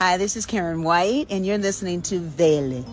Hi, this is Karen White, and you're listening to Vele.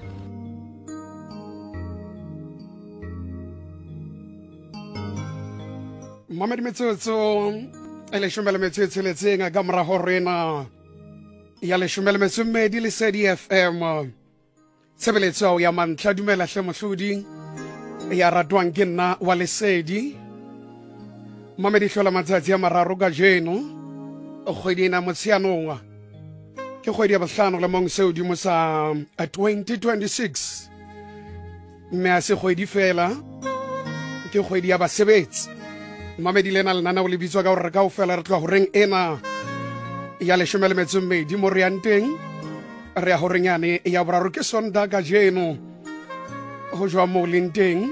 Mamadi metsotso e leshome le metso e tsheletseng ka mora ho rena ya leshome le metso e mmedi Lesedi FM tshebeletso ya mantlha dumela hle mohlodi ya ratwang ke nna wa Lesedi. Mamadi hlola matsatsi a mararo ka jeno kgwedi na Motsheanong ke kgwedi ya bohlano le mong seo dimo sa 2026 mme a se kgwedi fela ke kgwedi ya basebetsi. Mamedi lena lenana o lebitswa ka hore kaofela re tloa ho reng ena ya leshome le metso e mmedi mo re yang teng re ya ho reng yane ya boraro ke Sondag ka jeno ho jwa mo leng teng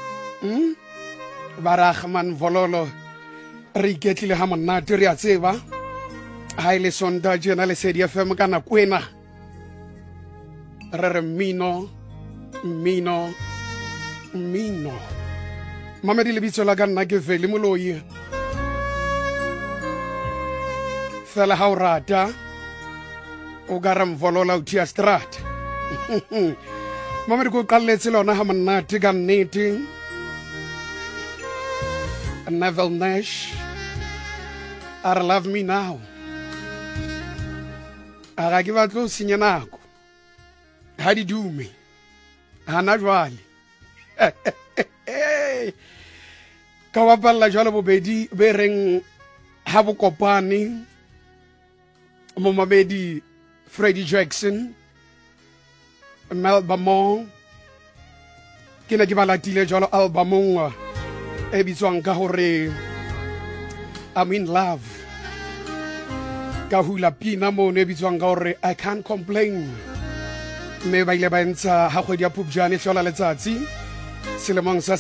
Baragman Vololo re iketlile ha monate re a tseba ha ile Sondag jena Lesedi FM ka nako ena re re mmino Mamedi lebitso la ka nna ke Vele Moloi fela ha o rata o ka re Mvolola o tia strat Mamedi ko qalletse lona ha monate ka nnete Neville Nash I love me now a ga ke batlo senya nako ha di dume hana jwale ka bapalla jwale bobedi be reng ha bo kopane mo Mamedi Freddie Jackson Melba ke ne ke balatile jwalo albumong e bitswang ka hore I'm in love ka hula pina mo ne bitswang ka hore I can't complain mme ba ile ba ntsha ha kgwedi ya Phupjane hlola letsatsi selemong sa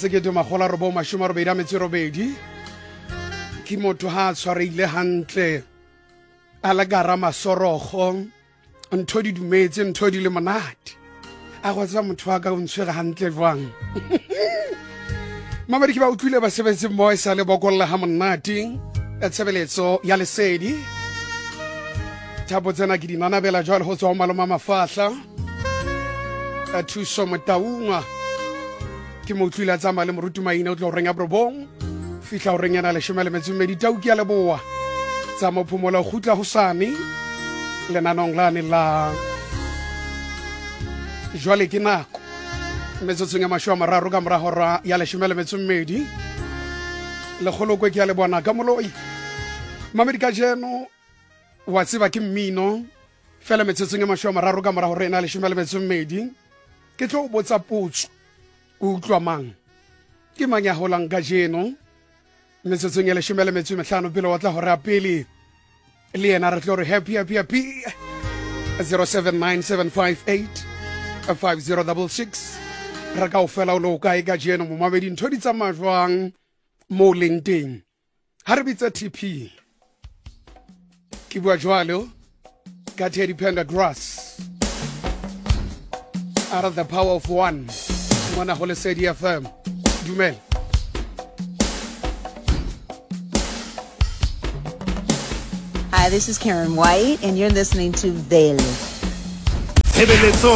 1988 ke motho ha tshwareile hantle a la gara masorogo ntho di dumetse ntho di le monate a go tsa motho wa ka o ntshwere hantle jwang Mamedi ke ba utlwile ba sebetse mo e sa le bokolla ha monate tshebeletso ya Lesedi thabo tsena ke dinanabela jwale ho tswa maloma mafahla a thuso motaunga ke mo utlwile tsamaya le moruti maina o tlo reng ya brobong fihla o reng yana leshome le metso e mmedi tau ke ya leboa tsa mo phomola o gutla hosane lenanong lane la jwale ke nako metsotsong ya mashome a mararo ka mora hora ya leshome le metso e mmedi legolokwe ke ya le bona ka moloi Mamedi ka jeno wa tseba ke mmino fela metsotsong ya mashome a mararo ka mora hora ena leshome le metso e mmedi ke tlo botsa potso o utlwa mang ke mang ya holang ka jeno metsotsong ya leshome le metso e mehlano pele wa tla hore ya pele le yena re tlo re happy 0797585066 re ka o fela o lo kae ka jeno mo Mamedi ntho di tsamaya jwang mo leng teng ha re bitsa TP ke bua jwalo ka Teddy Pendergrass out of the power of one mona ho Lesedi FM dumela Hi, this is Karen White, and you're listening to Vele.